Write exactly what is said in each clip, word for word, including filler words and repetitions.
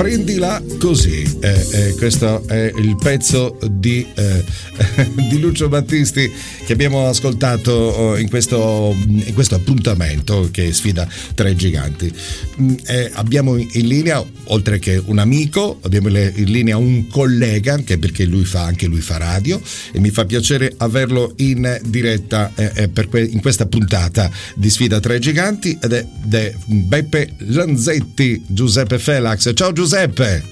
Prendila così, eh, eh, questo è il pezzo di, eh, di Lucio Battisti che abbiamo ascoltato in questo, in questo appuntamento che sfida tre giganti. Eh, abbiamo in linea, oltre che un amico, abbiamo in linea un collega, anche perché lui fa, anche lui fa radio, e mi fa piacere averlo in diretta eh, per que- in questa puntata di Sfida Tre Giganti, ed è, ed è Beppe Lanzetti, Giuseppe Felax. Ciao Giuseppe.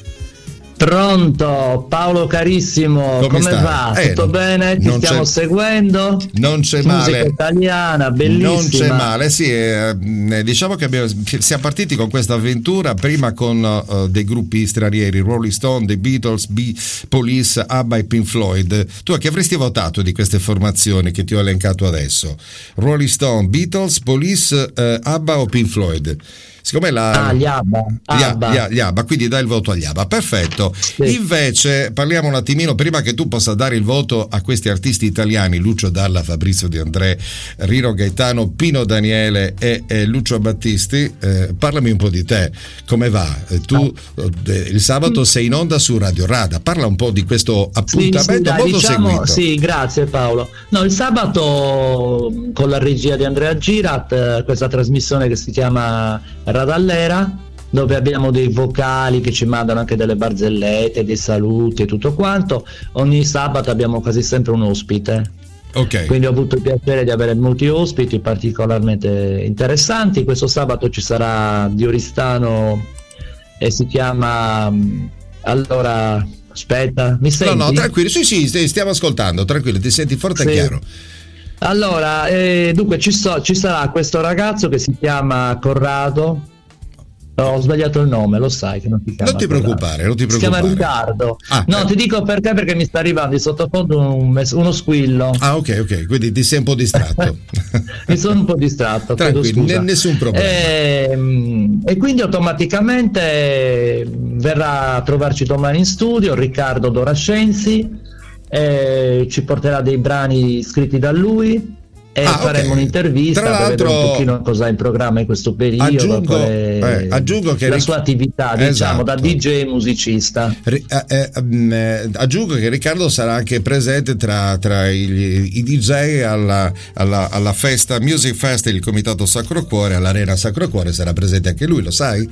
Pronto, Paolo carissimo, come, come va? Eh, Tutto bene? Ti stiamo c'è, seguendo? Non c'è male. Musica italiana, bellissima. Non c'è male, sì, eh, diciamo che abbiamo, siamo partiti con questa avventura prima con uh, dei gruppi stranieri, Rolling Stone, The Beatles, B, Police, ABBA e Pink Floyd. Tu a chi avresti votato di queste formazioni che ti ho elencato adesso? Rolling Stone, Beatles, Police, uh, ABBA o Pink Floyd? Siccome la, ah, gli ABBA, gli, ABBA. Gli, gli ABBA, quindi dai il voto agli ABBA, perfetto. Sì. Invece parliamo un attimino, prima che tu possa dare il voto a questi artisti italiani, Lucio Dalla, Fabrizio De André, Rino Gaetano, Pino Daniele e, e Lucio Battisti, eh, parlami un po' di te, come va? Eh, tu eh, il sabato sei in onda su Radio Rada, parla un po' di questo appuntamento sì, sì, dai, molto diciamo, seguito. Sì, grazie Paolo. No, il sabato con la regia di Andrea Girat, questa trasmissione che si chiama Radallera, dove abbiamo dei vocali che ci mandano anche delle barzellette, dei saluti e tutto quanto. Ogni sabato abbiamo quasi sempre un ospite. Okay. Quindi ho avuto il piacere di avere molti ospiti particolarmente interessanti. Questo sabato ci sarà di Oristano e si chiama allora aspetta, mi senti? No, no, tranquillo, sì, sì, stiamo ascoltando, tranquillo, ti senti forte sì. e chiaro. Allora, eh, dunque ci, so, ci sarà questo ragazzo che si chiama Corrado. Ho sbagliato il nome, lo sai che non ti chiama. Non ti Corrado. preoccupare, non ti Si preoccupare. chiama Riccardo. Ah, no, eh. ti dico perché, perché mi sta arrivando di sottofondo un, uno squillo. Ah, ok, ok, quindi ti sei un po' distratto. Mi sono un po' distratto. Tranquillo, n- nessun problema. E, e quindi automaticamente verrà a trovarci domani in studio Riccardo Dorascensi, e ci porterà dei brani scritti da lui. E ah, faremo okay. un'intervista per vedere un pochino cosa ha in programma in questo periodo, aggiungo, eh, aggiungo che la Ric- sua attività, diciamo, esatto. da D J musicista. Eh, eh, eh, aggiungo che Riccardo sarà anche presente tra, tra i, i D J alla, alla, alla festa Music Fest del Comitato Sacro Cuore, all'Arena Sacro Cuore sarà presente anche lui, lo sai?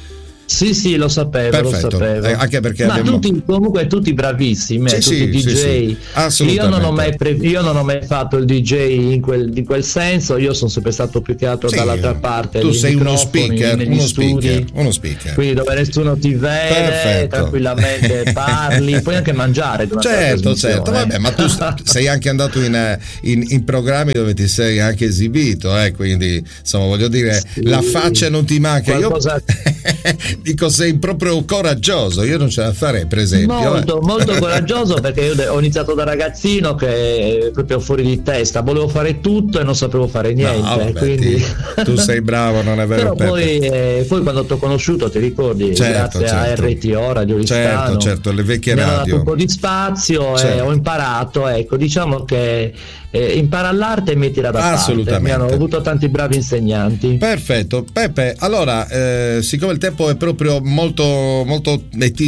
Sì, sì, lo sapevo, perfetto. lo sapevo. Eh, anche perché ma abbiamo... tutti, comunque tutti bravissimi, sì, eh, tutti sì, D J. Sì, sì. Io non ho mai pre- io non ho mai fatto il D J in quel, in quel senso, io sono sempre stato più che altro sì, dall'altra parte. Tu sei uno speaker, uno studi, speaker, uno speaker. Quindi dove nessuno ti vede, perfetto. Tranquillamente parli, puoi anche mangiare durante certo, la certo, vabbè, ma tu sei anche andato in, in, in programmi dove ti sei anche esibito, eh, quindi insomma voglio dire, sì, la faccia non ti manca. Qualcosa... Io dico sei proprio coraggioso, io non ce la farei per esempio. Molto, eh. molto coraggioso, perché io ho iniziato da ragazzino che proprio fuori di testa, volevo fare tutto e non sapevo fare niente. No, vabbè, quindi... ti, tu sei bravo, non è vero? Però poi, eh, poi quando ti ho conosciuto, ti ricordi, certo, grazie certo. a R T O, Radio Oristano, certo, certo, le vecchie mi radio. Mi hanno dato un po' di spazio certo. e ho imparato, ecco, diciamo che eh, impara l'arte e mettila da parte. Assolutamente. Mi hanno avuto tanti bravi insegnanti. Perfetto, Peppe, allora eh, siccome il tempo è proprio molto molto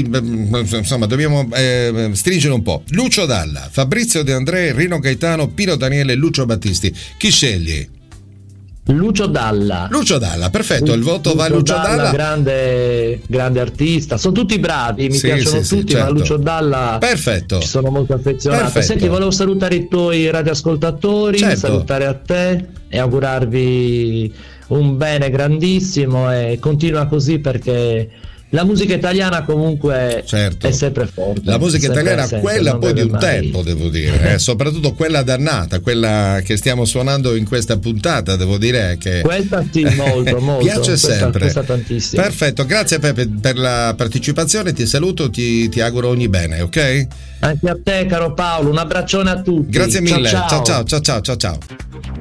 insomma dobbiamo eh, stringere un po'. Lucio Dalla, Fabrizio De André, Rino Gaetano, Pino Daniele, Lucio Battisti, chi scegli? Lucio Dalla. Lucio Dalla, perfetto, il voto Lucio va a Lucio Dalla, Dalla. Grande, grande artista, sono tutti bravi, mi sì, piacciono sì, tutti, sì, certo. ma Lucio Dalla perfetto. Ci sono molto affezionato. Perfetto. Senti, volevo salutare i tuoi radioascoltatori, certo. salutare a te e augurarvi un bene grandissimo e continua così, perché la musica italiana comunque certo. è sempre forte. La musica sempre, italiana, sempre, quella poi di un mai. tempo, devo dire, eh, soprattutto quella dannata, quella che stiamo suonando in questa puntata, devo dire che questa sì, molto, molto. piace questa, sempre. Questa tantissimo. Perfetto, grazie Peppe per la partecipazione, ti saluto, ti, ti auguro ogni bene, ok? Anche a te, caro Paolo, un abbraccione a tutti. Grazie mille, ciao ciao ciao ciao ciao ciao ciao.